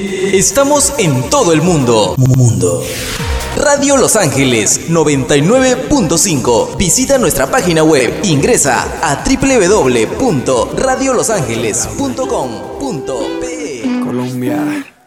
Estamos en todo el mundo. Radio Los Ángeles 99.5. Visita nuestra página web. Ingresa a www.radiolosangeles.com.pe. Colombia.